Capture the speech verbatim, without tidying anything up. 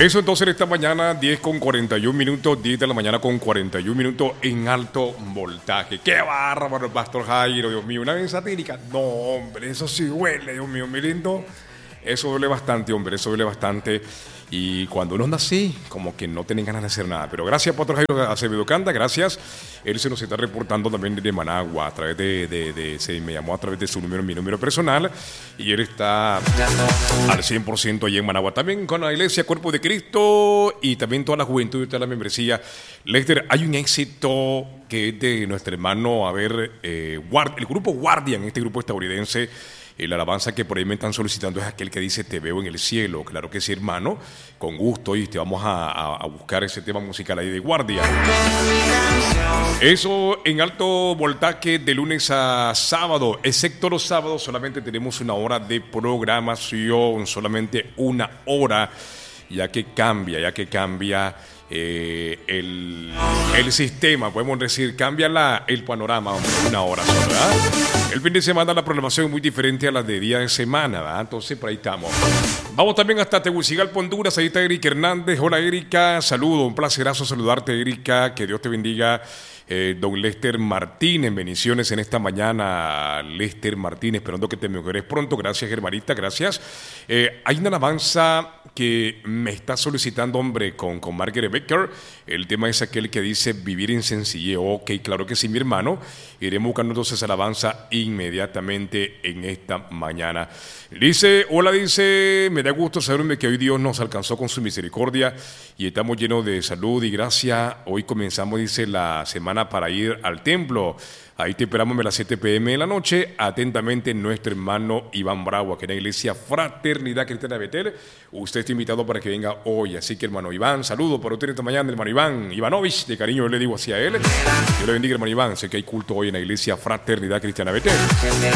Eso entonces esta mañana, diez con cuarenta y un minutos, diez de la mañana con cuarenta y un minutos en alto voltaje. ¡Qué bárbaro el Pastor Jairo, Dios mío! ¿Una vez satírica? No, hombre, eso sí duele, Dios mío, mi lindo. Eso duele bastante, hombre, eso duele bastante. Y cuando uno anda así, como que no tienen ganas de hacer nada. Pero gracias, Pastor Jairo Acevedo Canda, gracias. Él se nos está reportando también desde Managua, a través de, de, de, se me llamó a través de su número, mi número personal. Y él está al cien por ciento allí en Managua. También con la Iglesia Cuerpo de Cristo y también toda la juventud y toda la membresía. Lester, hay un éxito que es de nuestro hermano, a ver, eh, Guard, el grupo Guardian, este grupo estadounidense. Y la alabanza que por ahí me están solicitando es aquel que dice te veo en el cielo. Claro que sí, hermano, con gusto, y te vamos a, a, a buscar ese tema musical ahí de Guardia. Eso en alto voltaje de lunes a sábado, excepto los sábados solamente tenemos una hora de programación, solamente una hora, ya que cambia, ya que cambia eh, el, el sistema, podemos decir, cambia la, el panorama, una hora sola, ¿verdad? El fin de semana la programación es muy diferente a la de día de semana, ¿verdad? Entonces por ahí estamos. Vamos también hasta Tegucigalpa, Honduras. Ahí está Erika Hernández. Hola, Erika, saludo, un placerazo saludarte, Erika, que Dios te bendiga. Eh, don Lester Martínez, bendiciones en esta mañana, Lester Martínez, esperando que te mejores pronto. Gracias, hermanita, gracias. Eh, hay una alabanza que me está solicitando, hombre, con, con Margaret Becker. El tema es aquel que dice vivir en sencillez. Ok, claro que sí, mi hermano. Iremos buscando entonces alabanza inmediatamente en esta mañana. Dice, hola, dice, me da gusto saberme que hoy Dios nos alcanzó con su misericordia y estamos llenos de salud y gracia. Hoy comenzamos, dice, la semana para ir al templo. Ahí te esperamos a las siete pm de la noche. Atentamente, nuestro hermano Iván Bravo, aquí en la iglesia Fraternidad Cristiana de Betel. Usted está invitado para que venga hoy. Así que, hermano Iván, saludo para usted esta mañana, hermano Iván Ivanovich. De cariño, yo le digo hacia él. Dios le bendiga, hermano Iván. Sé que hay culto hoy en la iglesia Fraternidad Cristiana de Betel.